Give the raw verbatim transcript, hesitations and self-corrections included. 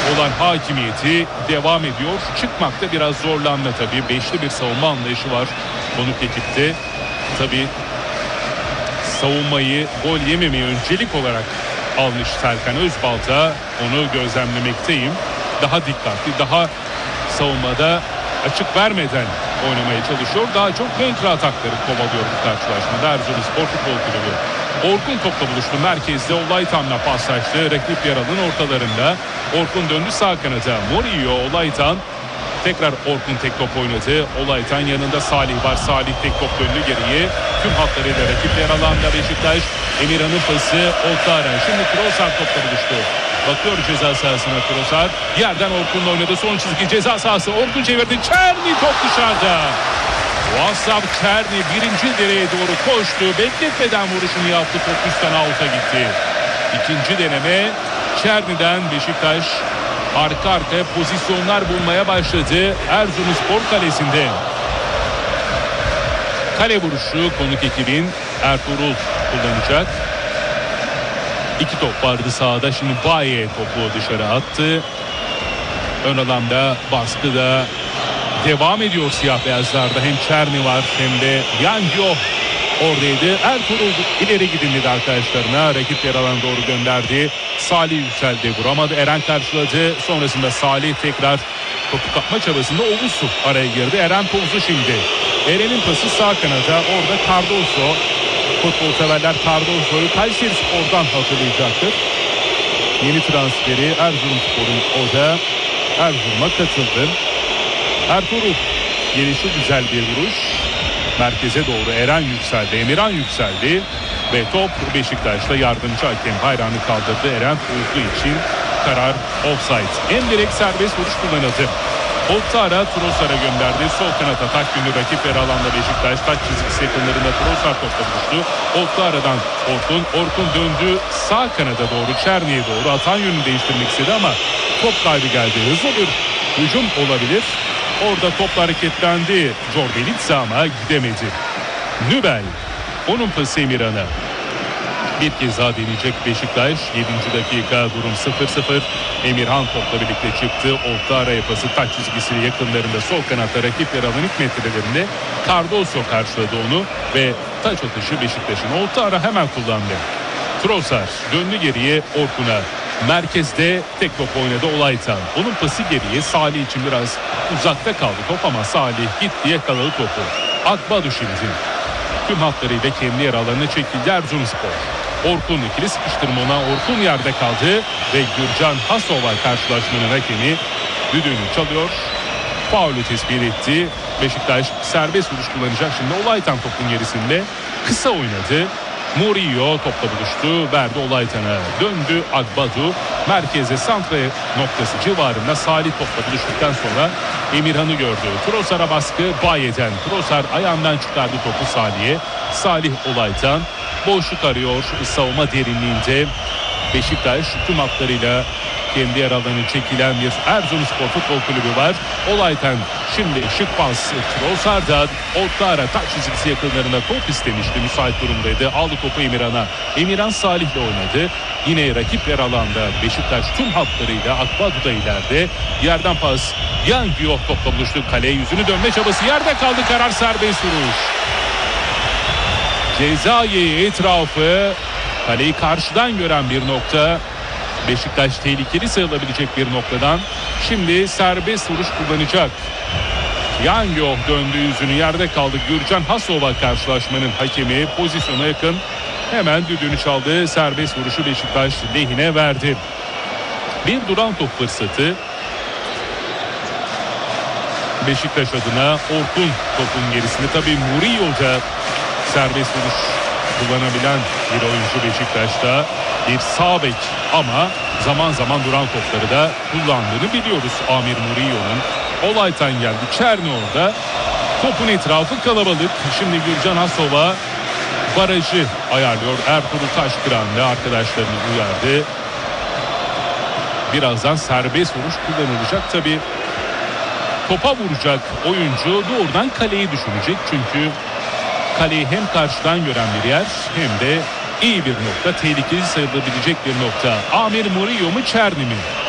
olan hakimiyeti devam ediyor. Çıkmakta biraz zorlanma tabii. Beşli bir savunma anlayışı var konuk ekipte. Tabii savunmayı, gol yememeyi öncelik olarak almış Serkan Özbalta. Onu gözlemlemekteyim. Daha dikkatli, daha savunmada açık vermeden oynamaya çalışıyor. Daha çok kontra atakları kovalıyor bu karşılaşmada Erzurumspor Futbol Kulübü. Orkun topla buluştu. Merkezde Olaytan'la paslaştı. Rakip yer alanın ortalarında. Orkun döndü sağ kanada. Murillo, Olaytan. Tekrar Orkun tek top oynadı. Olaytan yanında Salih var. Salih tek top döndü geriye. Tüm hatlarıyla rakip yer alanda Beşiktaş. Emirhan'ın pası Oktara. Şimdi Trossard topla buluştu. Bakıyor ceza sahasına Trossard. Yerden Orkun'la oynadı. Son çizgi ceza sahası. Orkun çevirdi. Çerni top dışarıda. Vassab Çerni birinci direğe doğru koştu. Bekletmeden vuruşunu yaptı. Top üstten out'a gitti. İkinci deneme Çerni'den. Beşiktaş arka arkaya pozisyonlar bulmaya başladı Erzurumspor kalesinde. Kale vuruşu konuk ekibin Ertuğrul kullanacak. İki top vardı sahada. Şimdi Baye topu dışarı attı. Ön alanda baskıda devam ediyor siyah beyazlarda. Hem Çerni var hem de Yangyo oradaydı. Ertuğrul ileri gidin dedi arkadaşlarına. Rakip yer alan doğru gönderdi. Salih yükseldi, vuramadı. Eren karşıladı. Sonrasında Salih tekrar topu kapma çabasında Oğuzsu araya girdi. Eren Tozlu şimdi. Eren'in pası sağ kanada. Orada Cardoso. Futbol severler Cardoso'yu Kayserispor'dan hatırlayacaktır. Yeni transferi Erzurumspor'un orada Erzurum'a katıldı. Ertuğrul gelişi güzel bir vuruş. Merkeze doğru Eren yükseldi. Emirhan yükseldi. Ve top Beşiktaş'ta yardımcı hakem bayrağını kaldırdı. Eren Tuzlu için karar offside. En direkt serbest vuruş kullanıldı. Oktara Trossard'a gönderdi. Sol kanat atak günü rakip yer alanda Beşiktaş taç çizgisi yakınlarında Trossard topla buluştu. Oktara'dan Orkun. Orkun döndü sağ kanada doğru Çerni'ye doğru atan yönünü değiştirmek istedi ama top kaybı geldi. Hızlı bir hücum olabilir. Orada topla hareketlendi Corbelitsa ama gidemedi. Nübel. Onun pası Emirhan'a. Bir kez daha deneyecek Beşiktaş. yedinci dakika durum sıfır sıfır. Emirhan topla birlikte çıktı. Oktara pası taç çizgisi yakınlarında sol kanatta rakip yer alan ilk metrelerinde Cardoso karşıladı onu ve taç atışı Beşiktaş'ın. Oktara hemen kullandı. Trossard döndü geriye Orkun'a. Merkezde tek top oynadı Olaytan. Onun pası geriye Salih için biraz uzakta kaldı top ama Salih gitti yakaladı topu. Akbadu şimdi. Tüm hatlarıyla kendi yer alanına çekildi Erzurumspor. Orkun ikili sıkıştırma ona. Orkun yerde kaldı ve Gürcan Hasova karşılaşmanın hakemi düdüğünü çalıyor. Faulü tespit etti. Beşiktaş serbest vuruş kullanacak. Şimdi Olaytan topun gerisinde kısa oynadı. Murillo topla buluştu. Verdi Olaytan'a. Döndü Akbadu. Merkeze santra noktası civarında Salih topla buluştuktan sonra Emirhan'ı gördü. Trossard'a baskı Baye'den. Trossard ayağından çıkardı topu Salih'e. Salih Olaytan boşluk arıyor savunma derinliğinde. Beşiktaş tüm hatlarıyla kendi yer alanı çekilen bir Erzurumspor Futbol Kulübü var. Olaytan şimdi şık pas Trossard'dan. Oktara taç çizgisi yakınlarında top istemişti. Müsait durumdaydı. Aldı topu Emirhan'a. Emirhan Salih'le oynadı. Yine rakip yer alanda Beşiktaş tüm hatlarıyla Akbadu da ileride. Yerden pas Yangyo topla buluştu. Kaleye yüzünü dönme çabası yerde kaldı. Karar serbest vuruş. Cezayı etrafı kaleyi karşıdan gören bir nokta. Beşiktaş tehlikeli sayılabilecek bir noktadan şimdi serbest vuruş kullanacak. Yangyo döndü yüzünü yerde kaldı. Gürcan Hasova karşılaşmanın hakemi pozisyona yakın. Hemen düdüğünü çaldı. Serbest vuruşu Beşiktaş lehine verdi. Bir duran top fırsatı. Beşiktaş adına Orkun topun gerisinde. Tabii Murillo'da serbest vuruş kullanabilen bir oyuncu Beşiktaş'ta. Bir sağ bek ama zaman zaman duran topları da kullandığını biliyoruz Amir Murillo'nun. Olaytan geldi. Çerni orada. Topun etrafı kalabalık. Şimdi Gürcan Hasova barajı ayarlıyor. Ertuğrul Taşkıran'da arkadaşlarını uyardı. Birazdan serbest vuruş kullanılacak. Tabii topa vuracak oyuncu doğrudan kaleyi düşünecek. Çünkü kaleyi hem karşıdan gören bir yer hem de iyi bir nokta, tehlikeli sayılabilecek bir nokta. Amir Murillo mu Çerni mi?